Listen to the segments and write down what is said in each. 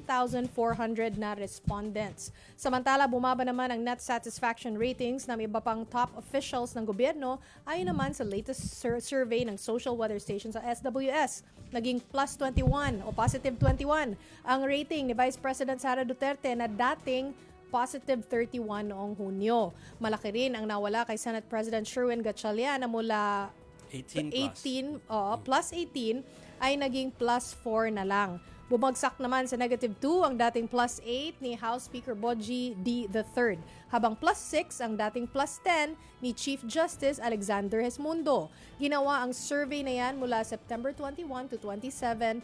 2,400 na respondents. Samantala, bumaba naman ang net satisfaction ratings ng iba pang top officials ng gobyerno ayon naman sa latest survey ng social weather station sa SWS. Naging plus 21 o positive 21 ang rating ni Vice President Sara Duterte na dating positive 31 noong Hunyo. Malaki rin ang nawala kay Senate President Sherwin Gatchalian na mula 18 plus 18 ay naging plus 4 na lang. Bumagsak naman sa negative 2 ang dating plus 8 ni House Speaker Boji D. III, habang plus 6 ang dating plus 10 ni Chief Justice Alexander Gesmundo. Ginawa ang survey na yan mula September 21 to 27,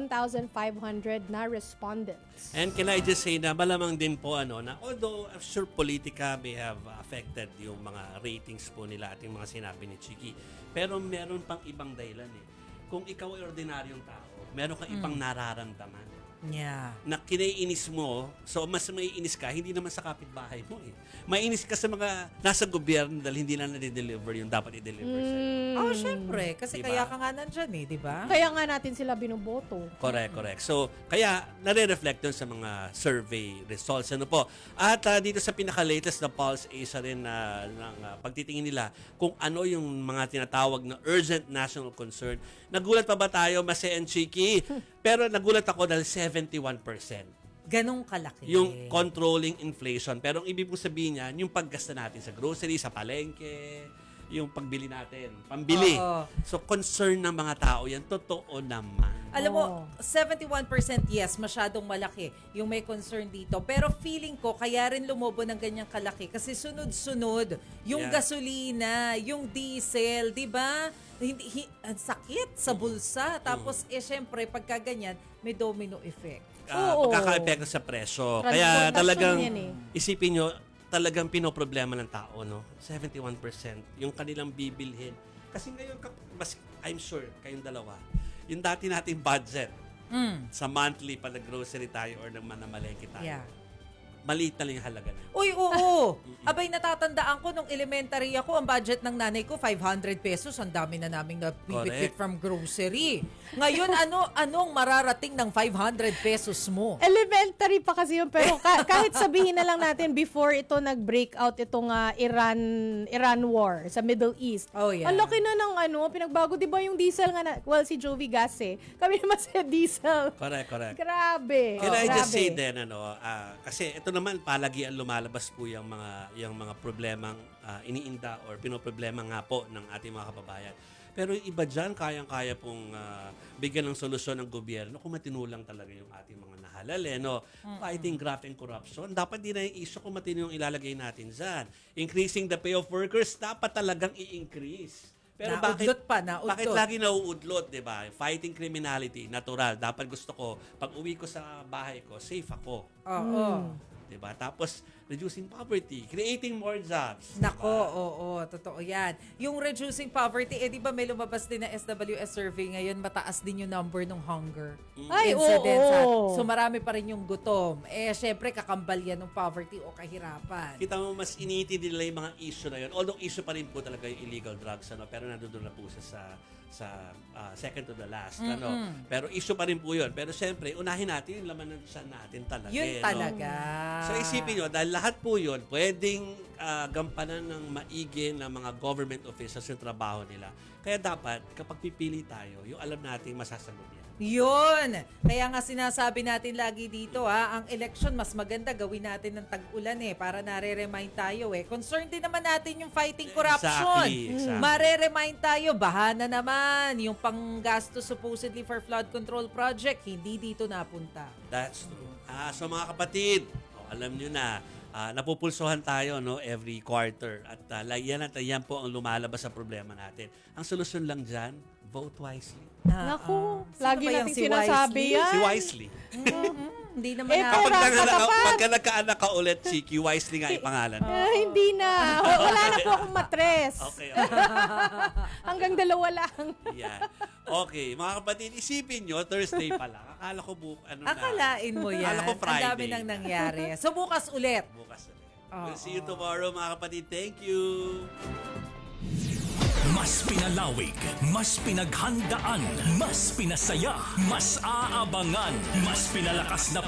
1,500 na respondents. And can I just say na malamang din po na although I'm sure politika may have affected yung mga ratings po nila at yung mga sinabi ni Chiki, pero meron pang ibang dahilan Kung ikaw ay ordinaryong tao, meron kang ibang nararamdaman. Yeah. Na kinaiinis mo, so mas maiinis ka, hindi naman sa kapitbahay mo Maiinis ka sa mga nasa gobyerno dahil hindi na nade-deliver yung dapat i-deliver sa'yo. Syempre. Kasi diba? Kaya ka nga nandyan di ba? Kaya nga natin sila binuboto. Correct. So, kaya nare-reflect yun sa mga survey results. At dito sa pinaka-latest na Pulse ASA rin ng pagtitingin nila kung ano yung mga tinatawag na urgent national concern. Nagulat pa ba tayo, Mase and Chiki? Pero nagulat ako dahil 71%. Ganong kalaki. Yung controlling inflation. Pero ang ibig mong sabihin niyan, yung paggasta natin sa grocery, sa palengke, yung pagbili natin, pambili. So, concern ng mga tao yan. Totoo naman. Alam mo, 71% yes, masyadong malaki yung may concern dito. Pero feeling ko, kaya rin lumobo ng ganyang kalaki kasi sunod-sunod yung gasolina, yung diesel, di ba? Ang sakit sa bulsa. Tapos, syempre, pagka ganyan, may domino effect. Pagkaka-epekto sa presyo. Kaya talagang, isipin nyo, talagang pinoproblema ng tao, 71%. Yung kanilang bibilhin. Kasi ngayon, I'm sure, kayong dalawa, yung dati nating budget sa monthly pa nag-grocery tayo or nagmanamalengke tayo. Yeah. Maliit na lang yung halaga na. Uy, oo. Abay, natatandaan ko nung elementary ako, ang budget ng nanay ko, 500 pesos. Ang dami na naming napipit from grocery. Ngayon, anong mararating ng 500 pesos mo? Elementary pa kasi yun. Pero kahit sabihin na lang natin before ito nag-break out itong Iran war sa Middle East. Oh, yeah. Ang laki na ng pinagbago. Di ba yung diesel nga si Jovi Gas kami naman sa diesel. Correct. Grabe. Can I just say then, kasi ito naman palagian lumalabas po yung mga problemang iniinda or pinoproblema nga po ng ating mga kababayan. Pero yung iba dyan, kayang-kaya pong bigyan ng solusyon ng gobyerno kung matinulang talaga yung ating mga nahalal. Fighting graft and corruption. Dapat din na yung issue kung matino yung ilalagay natin dyan. Increasing the pay of workers, dapat talagang i-increase. Pero bakit lagi nauudlot, di ba? Fighting criminality, natural. Dapat gusto ko, pag uwi ko sa bahay ko, safe ako. Diba? Tapos, reducing poverty, creating more jobs. Nako, oo, totoo yan. Yung reducing poverty, di ba may lumabas din na SWS survey ngayon, mataas din yung number ng hunger. Ay, incidents. oo. So, marami pa rin yung gutom. Syempre, kakambal yan ng poverty o kahirapan. Kita mo, mas initi nila yung mga issue na yun. Although, issue pa rin po talaga yung illegal drugs, pero nandoon na po sa second to the last. Pero issue pa rin po yun. Pero syempre, unahin natin yung laman ng tiyan natin talaga. Yun talaga. So isipin nyo, dahil lahat po yun, pwedeng gampanan ng maigi ng mga government officials yung trabaho nila. Kaya dapat, kapag pipili tayo, yung alam natin masasagot yan. Yun! Kaya nga sinasabi natin lagi dito, ang election mas maganda gawin natin ng tag-ulan para nare-remind tayo Concerned din naman natin yung fighting corruption. Exactly. Mare-remind tayo, bahana naman yung panggasto supposedly for flood control project, hindi dito napunta. That's true. So mga kapatid, alam nyo na, napupulsuhan tayo every quarter at yan po ang lumalabas sa problema natin. Ang solusyon lang dyan, vote wisely. Naku, lagi natin sinasabi yan. Si Wisely. Hindi naman Pagka nagkaanak ka ulit, Chiki, Wisely nga yung pangalan. Hindi na. Wala na po akong matres. Okay. Hanggang 2 lang. Yeah. Okay, mga kapatid, isipin nyo, Thursday pa lang. Akala ko akalain mo yan. Akala ko Friday. Ang dami nang nangyari. So, bukas ulit. We'll see you tomorrow, mga kapatid. Thank you. Mas pinalawig, mas pinaghandaan, mas pinasaya, mas aabangan, mas pinalakas na